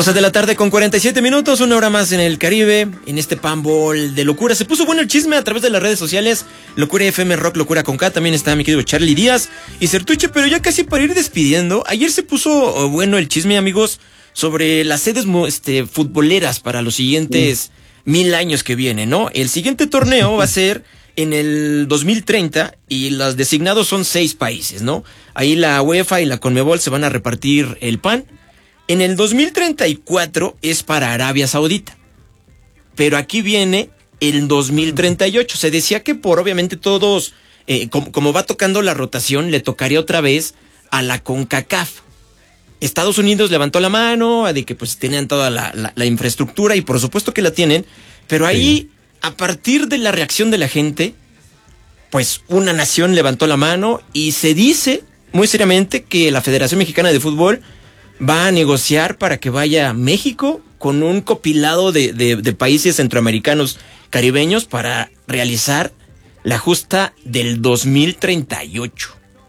12 de la tarde con 47 minutos, una hora más en el Caribe, en este Panball de locura. Se puso bueno el chisme a través de las redes sociales. Locura FM Rock, Locura con K. También está mi querido Charlie Díaz y Sertuche, pero ya casi para ir despidiendo. Ayer se puso bueno el chisme, amigos, sobre las sedes futboleras para los siguientes 1000 años que vienen, ¿no? El siguiente torneo va a ser en el 2030 y los designados son 6 países, ¿no? Ahí la UEFA y la Conmebol se van a repartir el pan. En el 2034 es para Arabia Saudita, pero aquí viene el 2038. Se decía que por obviamente todos, como va tocando la rotación, le tocaría otra vez a la CONCACAF. Estados Unidos levantó la mano de que pues tenían toda la infraestructura y por supuesto que la tienen, pero ahí a partir de la reacción de la gente, pues una nación levantó la mano y se dice muy seriamente que la Federación Mexicana de Fútbol va a negociar para que vaya México con un copilado de países centroamericanos caribeños para realizar la justa del 2038.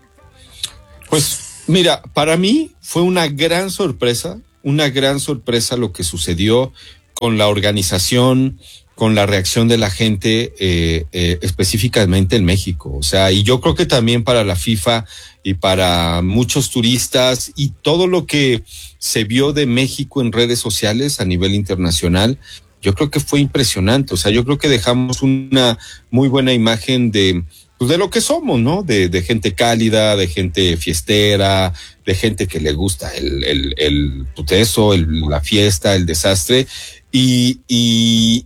Pues mira, para mí fue una gran sorpresa lo que sucedió con la organización, con la reacción de la gente, específicamente en México. O sea, y yo creo que también para la FIFA y para muchos turistas y todo lo que se vio de México en redes sociales a nivel internacional, yo creo que fue impresionante. O sea, yo creo que dejamos una muy buena imagen de lo que somos, ¿no? De gente cálida, de gente fiestera, de gente que le gusta el putezo, la fiesta, el desastre y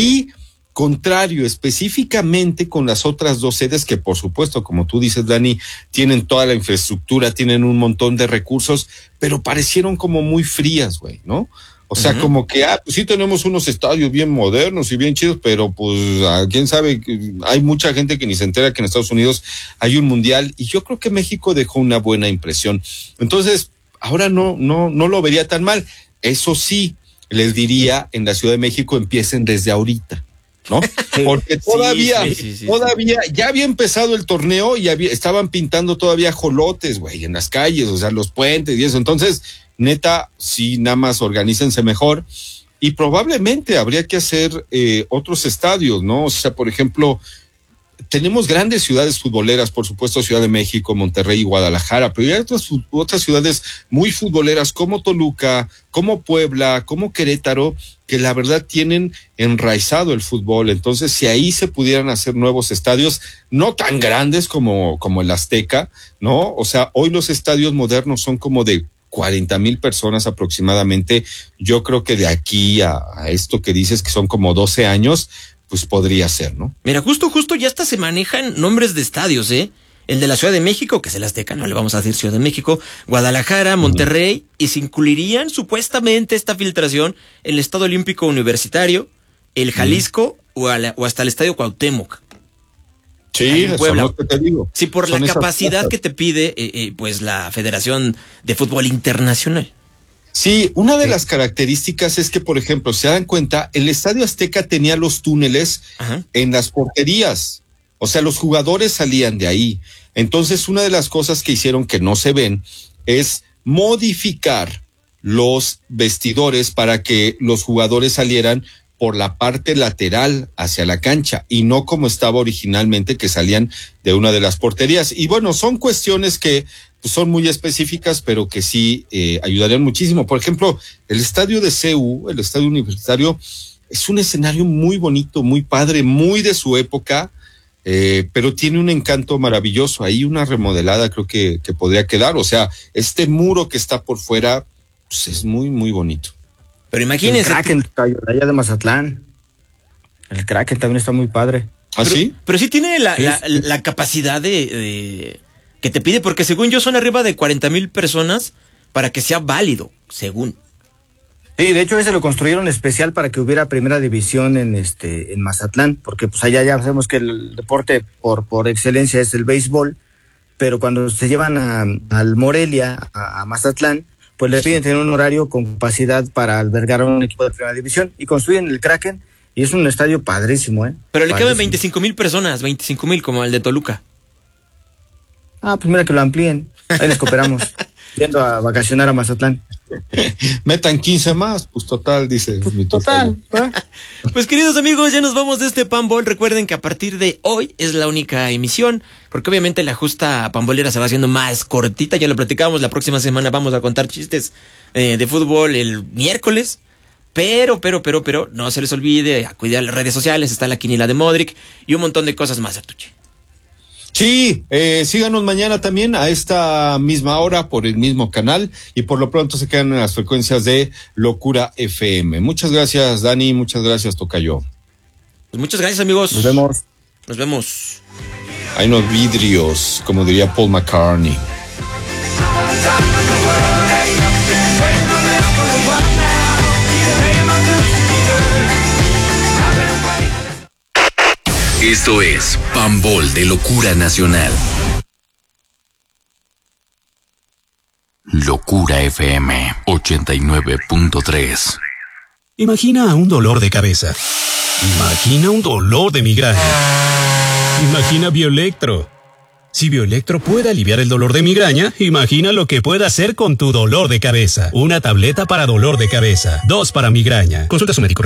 contrario específicamente con las otras 2 sedes que por supuesto, como tú dices, Dani, tienen toda la infraestructura, tienen un montón de recursos, pero parecieron como muy frías, güey, ¿no? O sea, como que, pues sí tenemos unos estadios bien modernos y bien chidos, pero pues, quién sabe, hay mucha gente que ni se entera que en Estados Unidos hay un mundial y yo creo que México dejó una buena impresión. Entonces, ahora no lo vería tan mal. Eso sí, les diría, en la Ciudad de México empiecen desde ahorita, ¿no? Porque todavía ya había empezado el torneo y estaban pintando todavía ajolotes, güey, en las calles, o sea, los puentes y eso. Entonces, neta, sí, nada más organícense mejor y probablemente habría que hacer otros estadios, ¿no? O sea, por ejemplo, tenemos grandes ciudades futboleras, por supuesto, Ciudad de México, Monterrey y Guadalajara, pero hay otras ciudades muy futboleras como Toluca, como Puebla, como Querétaro, que la verdad tienen enraizado el fútbol. Entonces, si ahí se pudieran hacer nuevos estadios, no tan grandes como el Azteca, ¿no? O sea, hoy los estadios modernos son como de 40,000 personas aproximadamente. Yo creo que de aquí a esto que dices que son como 12 años, pues podría ser, ¿no? Mira, justo ya hasta se manejan nombres de estadios, ¿eh? El de la Ciudad de México, que es el Azteca, no le vamos a decir Ciudad de México, Guadalajara, Monterrey, y se incluirían supuestamente esta filtración el Estadio Olímpico Universitario, el Jalisco o hasta el Estadio Cuauhtémoc. Sí, eso no te digo. Sí, por la capacidad que te pide pues la Federación de Fútbol Internacional. Sí, una de las características es que, por ejemplo, se dan cuenta, el Estadio Azteca tenía los túneles en las porterías, o sea, los jugadores salían de ahí. Entonces, una de las cosas que hicieron que no se ven es modificar los vestidores para que los jugadores salieran por la parte lateral hacia la cancha y no como estaba originalmente, que salían de una de las porterías. Y bueno, son cuestiones que pues, son muy específicas, pero que sí ayudarían muchísimo. Por ejemplo, el estadio de CU, el estadio universitario, es un escenario muy bonito, muy padre, muy de su época, pero tiene un encanto maravilloso. Ahí una remodelada creo que podría quedar. O sea, este muro que está por fuera pues, es muy, muy bonito. Pero imagínense. El Kraken, allá de Mazatlán. El Kraken también está muy padre. ¿Ah, sí? Pero sí tiene la capacidad de que te pide, porque según yo son arriba de 40,000 personas para que sea válido, según. Sí, de hecho ese lo construyeron especial para que hubiera primera división en Mazatlán, porque pues allá ya sabemos que el deporte por excelencia es el béisbol, pero cuando se llevan al Morelia, a Mazatlán, pues le piden tener un horario con capacidad para albergar a un equipo de primera división y construyen el Kraken y es un estadio padrísimo, ¿eh? Pero le caben 25,000 personas, 25,000 como el de Toluca. Ah, pues mira que lo amplíen, ahí les cooperamos. yendo a vacacionar a Mazatlán. Metan 15 más, pues total, dice mi Total. Pues queridos amigos, ya nos vamos de este Pambol. Recuerden que a partir de hoy es la única emisión, porque obviamente la justa pambolera se va haciendo más cortita. Ya lo platicábamos, la próxima semana vamos a contar chistes de fútbol el miércoles. Pero no se les olvide a cuidar las redes sociales, está la quiniela de Modric y un montón de cosas más, Sertuche. Sí, síganos mañana también a esta misma hora por el mismo canal y por lo pronto se quedan en las frecuencias de Locura FM. Muchas gracias, Dani, muchas gracias, Tocayo. Pues muchas gracias, amigos. Nos vemos. Nos vemos. Hay unos vidrios, como diría Paul McCartney. Esto es Pambol de Locura Nacional. Locura FM 89.3. Imagina un dolor de cabeza. Imagina un dolor de migraña. Imagina Bioelectro. Si Bioelectro puede aliviar el dolor de migraña, imagina lo que puede hacer con tu dolor de cabeza. Una tableta para dolor de cabeza, 2 para migraña. Consulta a su médico.